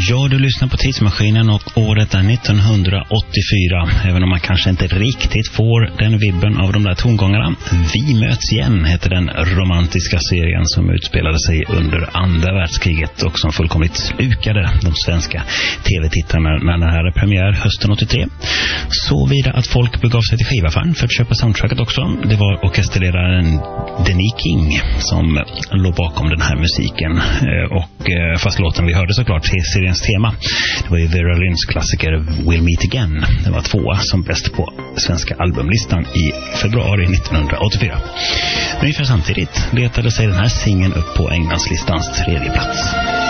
Ja, du lyssnar på Tidsmaskinen och året är 1984. Även om man kanske inte riktigt får den vibben av de där tongångarna. Vi möts igen heter den romantiska serien som utspelade sig under andra världskriget och som fullkomligt slukade de svenska tv-tittarna när den här är premiär hösten 83. Så vidare att folk begav sig till skivaffären för att köpa soundtracket också. Det var orkesterledaren Denny King som låg bakom den här musiken. Och fast låten vi hörde såklart seriens tema. Det var ju Vera Lynns klassiker We'll Meet Again. Det var 2 som bäst på svenska albumlistan i februari 1984. Ungefär samtidigt letade sig den här singeln upp på Englandslistans 3:e plats.